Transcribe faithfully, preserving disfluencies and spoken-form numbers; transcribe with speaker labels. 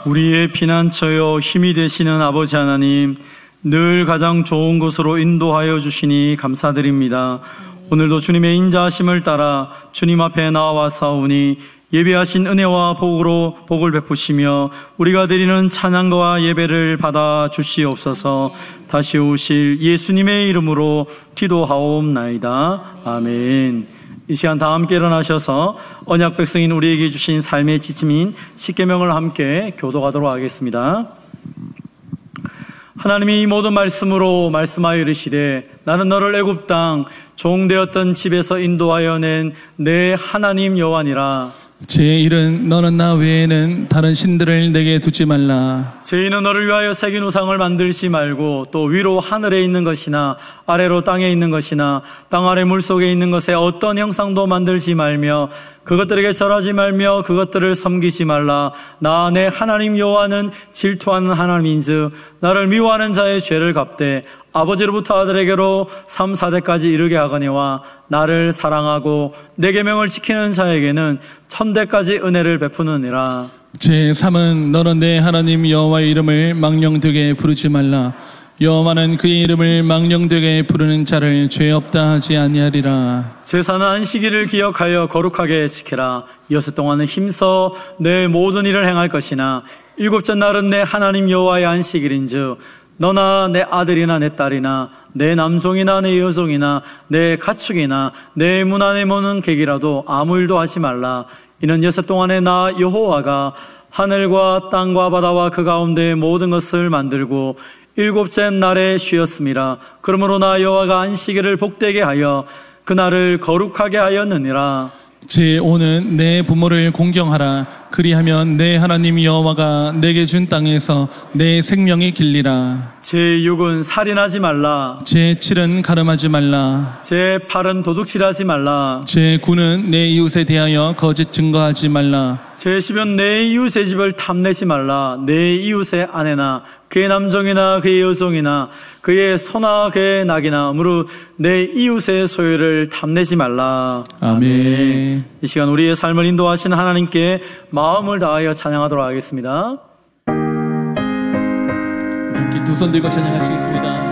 Speaker 1: 우리의 피난처여 힘이 되시는 아버지 하나님, 늘 가장 좋은 곳으로 인도하여 주시니 감사드립니다. 오늘도 주님의 인자하심을 따라 주님 앞에 나와싸우니 예배하신 은혜와 복으로 복을 베푸시며 우리가 드리는 찬양과 예배를 받아 주시옵소서. 다시 오실 예수님의 이름으로 기도하옵나이다. 아멘. 이 시간 다 함께 일어나셔서 언약 백성인 우리에게 주신 삶의 지침인 십계명을 함께 교도하도록 하겠습니다. 하나님이 이 모든 말씀으로 말씀하여 이르시되 나는 너를 애굽 땅 종되었던 집에서 인도하여 낸 내 하나님 여호와니라.
Speaker 2: 제일은 너는 나 외에는 다른 신들을 내게 두지 말라.
Speaker 1: 제인은 너를 위하여 새긴 우상을 만들지 말고 또 위로 하늘에 있는 것이나 아래로 땅에 있는 것이나 땅 아래 물속에 있는 것에 어떤 형상도 만들지 말며 그것들에게 절하지 말며 그것들을 섬기지 말라. 나 내 하나님 여호와는 질투하는 하나님인즉 나를 미워하는 자의 죄를 갚되 아버지로부터 아들에게로 삼, 사대까지 이르게 하거니와 나를 사랑하고 내 계명을 지키는 자에게는 천대까지 은혜를 베푸느니라.
Speaker 2: 제삼은 너는 내 하나님 여호와의 이름을 망령되게 부르지 말라. 여호와는 그의 이름을 망령되게 부르는 자를 죄 없다 하지 아니하리라.
Speaker 1: 제사는 안식일을 기억하여 거룩하게 지키라. 여섯 동안은 힘써 내 모든 일을 행할 것이나 일곱째 날은 내 하나님 여호와의 안식일인즉 너나 내 아들이나 내 딸이나 내 남종이나 내 여종이나 내 가축이나 내 문 안에 모는 객이라도 아무 일도 하지 말라. 이는 여섯 동안에 나 여호와가 하늘과 땅과 바다와 그 가운데 모든 것을 만들고 일곱째 날에 쉬었음이라. 그러므로 나 여호와가 안식일을 복되게 하여 그날을 거룩하게 하였느니라.
Speaker 2: 제오는 내 부모를 공경하라. 그리하면 내 하나님 여호와가 내게 준 땅에서 내 생명이 길리라.
Speaker 1: 제육은 살인하지 말라.
Speaker 2: 제칠은 가늠하지 말라.
Speaker 1: 제팔은 도둑질하지 말라.
Speaker 2: 제구는 내 이웃에 대하여 거짓 증거하지 말라.
Speaker 1: 제십은 내 이웃의 집을 탐내지 말라. 내 이웃의 아내나 그의 남종이나 그의 여종이나 그의 소나 그의 낙이나 무릇 내 이웃의 소유를 탐내지 말라.
Speaker 2: 아멘. 아멘.
Speaker 1: 이 시간 우리의 삶을 인도하시는 하나님께 마음을 다하여 찬양하도록 하겠습니다.
Speaker 2: 함께 두 손 들고 찬양하시겠습니다.